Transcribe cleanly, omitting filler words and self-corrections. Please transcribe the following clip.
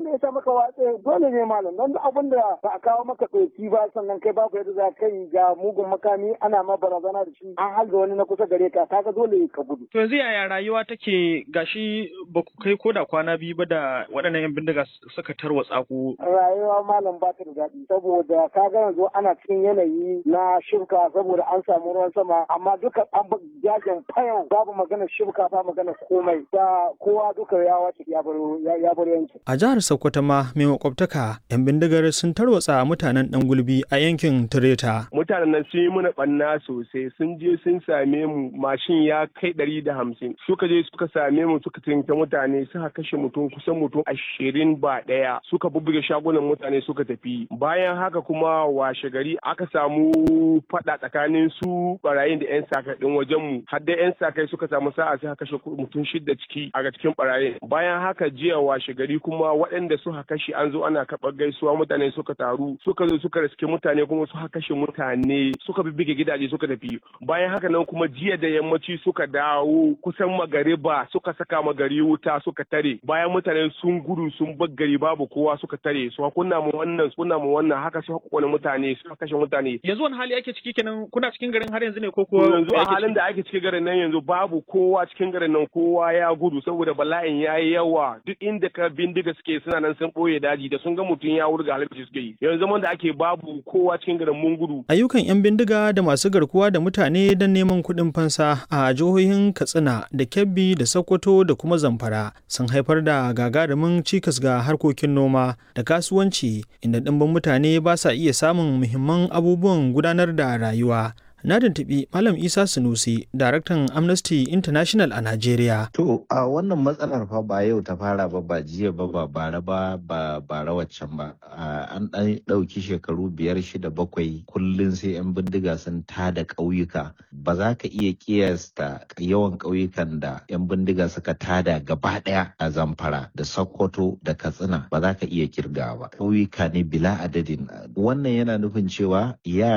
da ya sa maka watse dole ne malam don abin da ba a kawo maka ɗauki ba sannan kai babu yadda za ka yi ga mugun makami ana ma barazana da shi an halga wani na kusa gare ka kaga dole ka gudu. To yanzu yaya rayuwa take gashi ba ku kai ko da kwana biyu ba da waɗannan 'yan bindiga suka tarwatsa ku? Rayuwa malam ba ta da daɗi saboda kaga yanzu ana cikin yanayi na shibka saboda an samu ruwan sama amma duka an jajin fayan babu magana shibka ba magana komai da kowa duka ya wace ya bar yankin. A jihar Sokoto ma mai makwabtaka 'yan bindigar sun tarwatsa mutanen ɗan gulbi a yankin Tireta. Mutanen nan sun yi mana ɓanna sosai sun je sun same mu mashin ya kai 150 suka je suka same mu suka tinke mutane suka kashe mutum kusan mutum 21 suka bubbuge shagunan mutane suka tafi bayan haka kuma washe gari aka samu fada tsakanin su barayin da 'yan sakai din wajen mu har da 'yan sakai suka samu sa'a suka kashe mutum 6 ciki a cikin barayin bayan haka jiya washe gari kuma waɗanda suka kashe an zo ana karɓar gaisuwa mutane suka taru suka zo suka riske mutane kuma suka kashe mutane suka bibbige gidaje suka tafi bayan haka nan kuma jiya da yammaci suka dawo kusan magariba suka saka magari wuta suka tare bayan mutane sun gudu sun bar gari babu kowa suka tare su kunna mu wannan haka su kone mutane suka kashe mutane. Yanzu wani hali ake ciki kenan kuna cikin garin har yanzu ne ko kuwa? Yanzu a halin da ake cikin garin nan yanzu babu kowa cikin garin nan kowa ya gudu saboda bala'in yayi yawa duk inda ka bindiga suke suna nan sun boye daji da sun ga mutum ya wurga halin suke yi yanzu zaman da ake babu kowa cikin garin mun gudu. Ayyukan 'yan bindiga da masu garkuwa da mutane don neman kuɗin fansa a jihohin Katsina da Kebbi da Sokoto da kuma Zamfara sun haifar da gagarumin cikas ga harkokin noma da kasuwanci inda ɗimbin mutane ba sa iya samun muhimman abubuwan gudanar da rayuwa. Na tuntuɓi Malam Isa Sunusi, daraktan Amnesty International a Najeriya. To, a wannan matsalar fa ba yau ta fara ba jiya ba bara waccan ba. An ɗan ɗauki shekaru 5, 6, 7 kullum sai 'yan bindiga sun tada ƙauyuka. Ba za ka iya ƙiyasta yawan ƙauyukan da 'yan bindiga suka tada gaba ɗaya a Zamfara da Sokoto da Katsina ba za ka iya kirgawa ba. Ƙauyuka ne bila adadin. Wannan yana nufin cewa